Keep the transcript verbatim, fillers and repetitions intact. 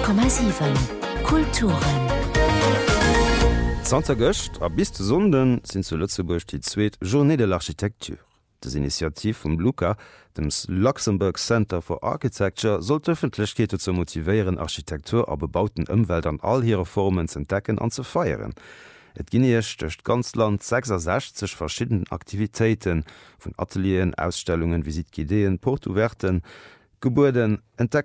Komma sieben Kulturen. Santa Göcht a bis zu Sonden sind zu Lützeburg die zweet Journée de l'Architektur. Das Initiativ vum Luca, dems Luxemburg Center for Architecture, soll d'Öffentlichkeete zu motivieren, Architektur a bebauten Ëmwelt an all hire Formen zu entdecken an zu feieren. Et ginnecht durchch ganz Land sechsundsechzig verschieden Aktivitäten, vun Atelieren, Ausstellungen, Visitideen, Portouverten, Geburden,